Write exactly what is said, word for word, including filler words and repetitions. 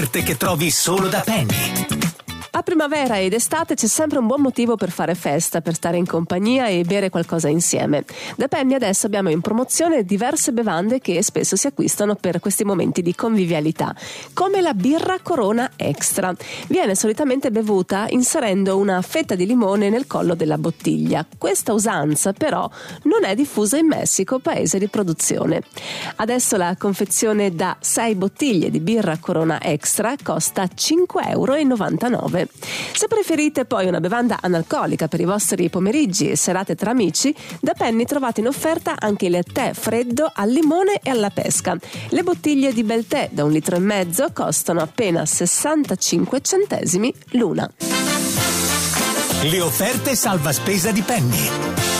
che trovi solo da Penny. A primavera ed estate c'è sempre un buon motivo per fare festa, per stare in compagnia e bere qualcosa insieme. Da Penny adesso abbiamo in promozione diverse bevande che spesso si acquistano per questi momenti di convivialità, come la birra Corona Extra. Viene solitamente bevuta inserendo una fetta di limone nel collo della bottiglia. Questa usanza però non è diffusa in Messico, paese di produzione. Adesso la confezione da sei bottiglie di birra Corona Extra costa cinque virgola novantanove euro. Se preferite poi una bevanda analcolica per i vostri pomeriggi e serate tra amici, da Penny trovate in offerta anche il tè freddo al limone e alla pesca. Le bottiglie di bel tè da un litro e mezzo costano appena sessantacinque centesimi l'una. Le offerte salva spesa di Penny.